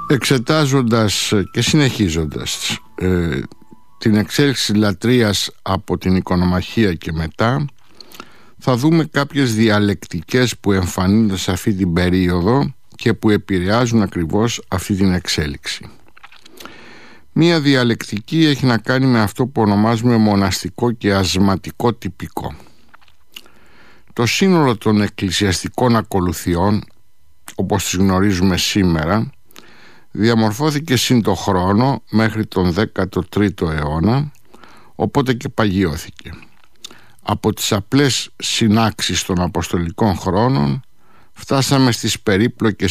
Εξετάζοντας και συνεχίζοντας την εξέλιξη λατρείας από την οικονομαχία και μετά, θα δούμε κάποιες διαλεκτικές που εμφανίζονται σε αυτή την περίοδο και που επηρεάζουν ακριβώς αυτή την εξέλιξη. Μία διαλεκτική έχει να κάνει με αυτό που ονομάζουμε μοναστικό και ασματικό τυπικό. Το σύνολο των εκκλησιαστικών ακολουθιών, όπως τις γνωρίζουμε σήμερα, διαμορφώθηκε συν το χρόνο μέχρι τον 13ο αιώνα, οπότε και παγιώθηκε. Από τις απλές συνάξεις των αποστολικών χρόνων φτάσαμε στις περίπλοκες